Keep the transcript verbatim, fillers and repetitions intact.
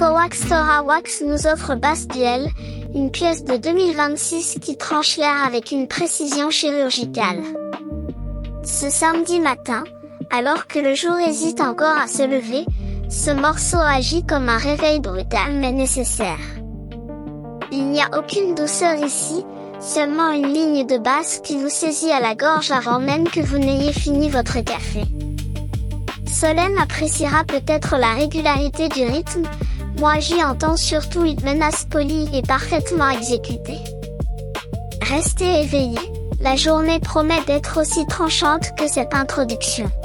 Cowax Tora Wax nous offre Basse Duel, une pièce de deux mille vingt-six qui tranche l'air avec une précision chirurgicale. Ce samedi matin, alors que le jour hésite encore à se lever, ce morceau agit comme un réveil brutal mais nécessaire. Il n'y a aucune douceur ici, seulement une ligne de basse qui vous saisit à la gorge avant même que vous n'ayez fini votre café. Solène appréciera peut-être la régularité du rythme, moi j'y entends surtout une menace polie et parfaitement exécutée. Restez éveillés, la journée promet d'être aussi tranchante que cette introduction.